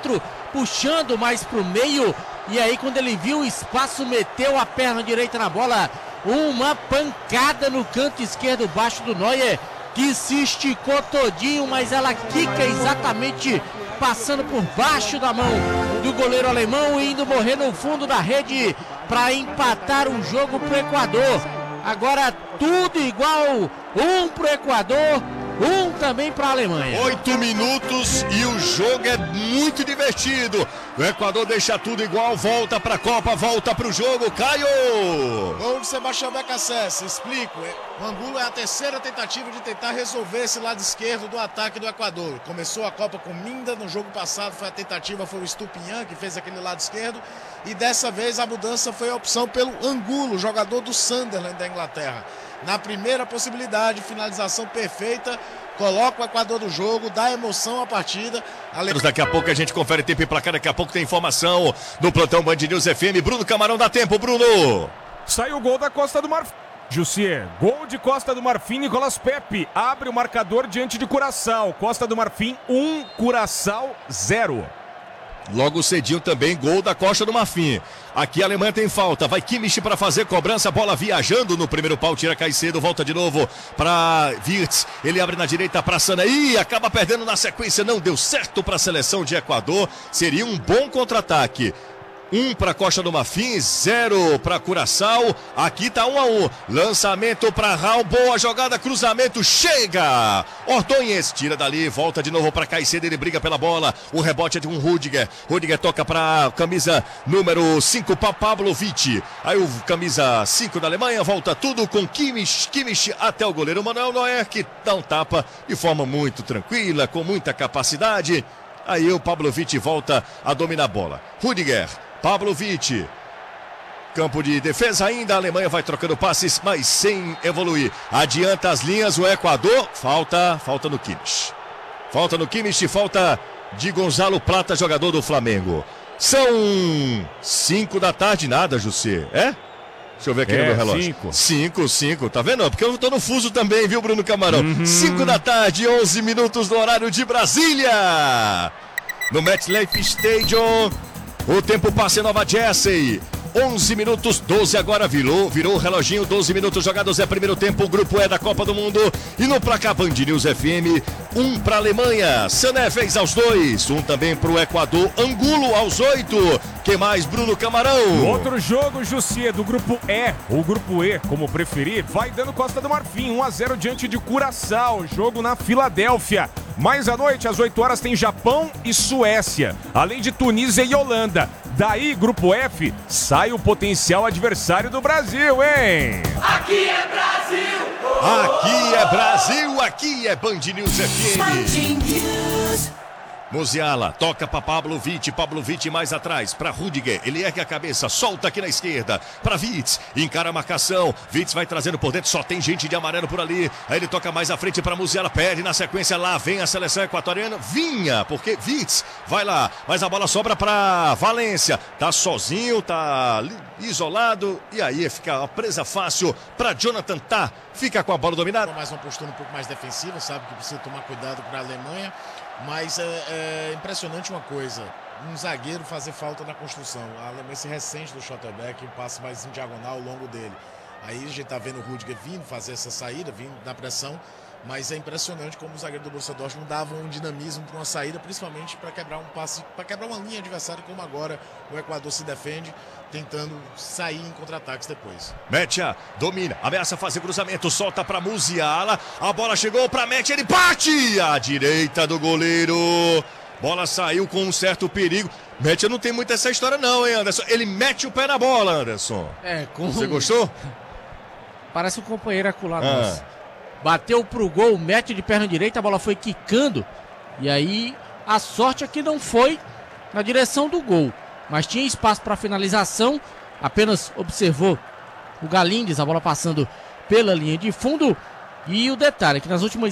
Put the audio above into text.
Pedro puxando mais pro meio. E aí quando ele viu o espaço, meteu a perna direita na bola. Uma pancada no canto esquerdo baixo do Neuer, que se esticou todinho, mas ela quica exatamente passando por baixo da mão do goleiro alemão e indo morrer no fundo da rede para empatar o jogo pro Equador. Agora tudo igual, um pro Equador, um também para a Alemanha. 8 minutos e o jogo é muito divertido. O Equador deixa tudo igual, volta para a Copa, volta para o jogo. Caio! Gol de Sebastião Becassese, explico. O Angulo é a terceira tentativa de tentar resolver esse lado esquerdo do ataque do Equador. Começou a Copa com Minda, no jogo passado foi a tentativa, foi o Stupinhan que fez aquele lado esquerdo. E dessa vez a mudança foi a opção pelo Angulo, jogador do Sunderland da Inglaterra. Na primeira possibilidade, finalização perfeita, coloca o Equador no jogo, dá emoção à partida. Daqui a pouco a gente confere tempo e placar, daqui a pouco tem informação no plantão Band News FM. Bruno Camarão, dá tempo, Bruno! Saiu o gol da Costa do Marfim. Jussier, gol de Costa do Marfim, Nicolas Pepe abre o marcador diante de Curaçao. Costa do Marfim 1, Curaçao 0. Logo cedinho também, gol da Costa do Marfim. Aqui a Alemanha tem falta, vai Kimmich para fazer cobrança, bola viajando no primeiro pau, tira Caicedo, volta de novo para Wirtz, ele abre na direita para Sanaí, acaba perdendo na sequência, não deu certo para a seleção de Equador, seria um bom contra-ataque. 1 para Costa do Marfim, 0 para Curaçao. Aqui tá 1-1. Lançamento para Raul, boa jogada, cruzamento, chega! Ordonhes tira dali, volta de novo para Caicedo, ele briga pela bola. O rebote é de um Rudiger. Rudiger toca para camisa número 5 para Pavlovic. Aí o camisa 5 da Alemanha volta tudo com Kimmich até o goleiro Manuel Neuer, que dá um tapa de forma muito tranquila, com muita capacidade. Aí o Pavlovic volta a dominar a bola. Rudiger, Pavlovic, campo de defesa ainda, a Alemanha vai trocando passes, mas sem evoluir. Adianta as linhas o Equador, falta no Kimmich. Falta no Kimmich, falta de Gonzalo Plata, jogador do Flamengo. São 5 da tarde, nada, José, é? Deixa eu ver aqui no meu relógio. 5, tá vendo? Porque eu tô no fuso também, viu, Bruno Camarão? 5 da tarde, 11 minutos no horário de Brasília. No MetLife Stadium, o tempo passa em Nova Jersey. 11 minutos, 12 agora, virou o reloginho, 12 minutos jogados, é primeiro tempo, o grupo E da Copa do Mundo. E no placar Band News FM, 1 para a Alemanha, Sané fez aos 2, 1 também para o Equador, Angulo aos 8. Quem mais, Bruno Camarão? Outro jogo, Jussier, do grupo E, ou grupo E, como preferir, vai dando Costa do Marfim, 1-0 diante de Curaçao, jogo na Filadélfia. Mais à noite, às 8 horas, tem Japão e Suécia, além de Tunísia e Holanda. Daí, grupo F, sai o potencial adversário do Brasil, hein? Aqui é Brasil! Aqui é Brasil, aqui é Band News FM. Band News. Musiala, toca para Pavlovic mais atrás, para Rudiger, ele ergue a cabeça, solta aqui na esquerda, para Wirtz, encara a marcação, Wirtz vai trazendo por dentro, só tem gente de amarelo por ali, aí ele toca mais à frente para Musiala, perde na sequência, lá vem a seleção equatoriana, porque Wirtz vai lá, mas a bola sobra para Valência, tá sozinho, tá isolado, e aí fica a presa fácil para Jonathan Tah, fica com a bola dominada. Mais uma postura um pouco mais defensiva, sabe que precisa tomar cuidado para a Alemanha. Mas é impressionante uma coisa, um zagueiro fazer falta na construção. A Alemanha se ressente do Schlotterbeck, um passe mais em diagonal ao longo dele. Aí a gente está vendo o Rudiger vindo fazer essa saída, vindo na pressão, mas é impressionante como o zagueiro do Borussia Dortmund dava um dinamismo para uma saída, principalmente para quebrar um passe, para quebrar uma linha adversária, como agora o Equador se defende, tentando sair em contra-ataques depois. Metia domina, ameaça fazer cruzamento, solta para Musiala, a bola chegou para Metia, ele bate à direita do goleiro, bola saiu com um certo perigo. Metia não tem muito essa história não, hein, Anderson? Ele mete o pé na bola, Anderson. Você gostou? Parece um companheiro acolá nosso. Bateu pro gol, mete de perna direita, a bola foi quicando. E aí, a sorte é que não foi na direção do gol. Mas tinha espaço para finalização. Apenas observou o Galíndez, a bola passando pela linha de fundo. E o detalhe é que nas últimas